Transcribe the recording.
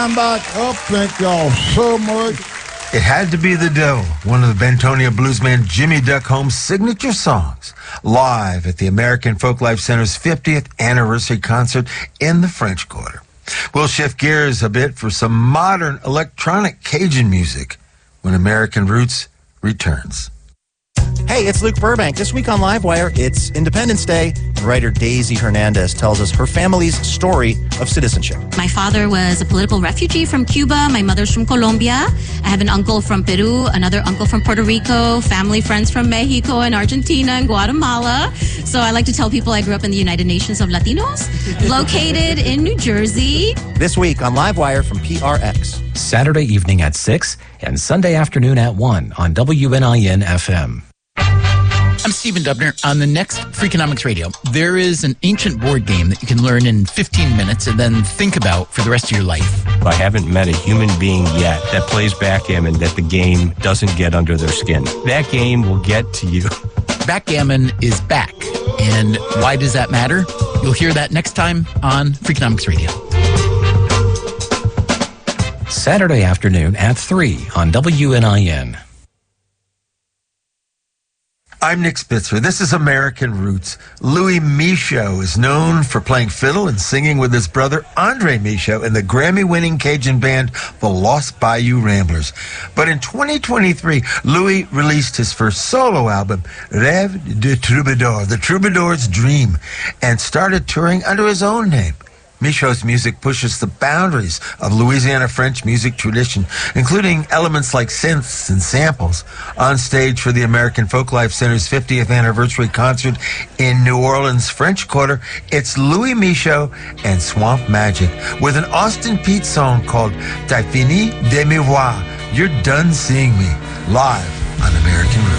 I'm back up. Thank y'all so much. It had to be The Devil, one of the Bentonia bluesman Jimmy Duck Holmes' signature songs, live at the American Folklife Center's 50th anniversary concert in the French Quarter. We'll shift gears a bit for some modern electronic Cajun music when American Roots returns. Hey, it's Luke Burbank. This week on Livewire, it's Independence Day. Writer Daisy Hernandez tells us her family's story of citizenship. My father was a political refugee from Cuba. My mother's from Colombia. I have an uncle from Peru, another uncle from Puerto Rico, family friends from Mexico and Argentina and Guatemala. So I like to tell people I grew up in the United Nations of Latinos, located in New Jersey. This week on Livewire from PRX. Saturday evening at 6 and Sunday afternoon at 1 on WNIN FM. I'm Stephen Dubner. On the next Freakonomics Radio, there is an ancient board game that you can learn in 15 minutes and then think about for the rest of your life. I haven't met a human being yet that plays backgammon that the game doesn't get under their skin. That game will get to you. Backgammon is back. And why does that matter? You'll hear that next time on Freakonomics Radio. Saturday afternoon at 3 on WNIN. I'm Nick Spitzer. This is American Roots. Louis Michaud is known for playing fiddle and singing with his brother Andre Michaud in the Grammy-winning Cajun band the Lost Bayou Ramblers. But in 2023, Louis released his first solo album, Rêve de Troubadour, The Troubadour's Dream, and started touring under his own name. Michaud's music pushes the boundaries of Louisiana French music tradition, including elements like synths and samples. On stage for the American Folklife Center's 50th anniversary concert in New Orleans' French Quarter, it's Louis Michaud and Swamp Magic with an Austin Peete song called T'as fini de me voir, You're Done Seeing Me, live on American Roots.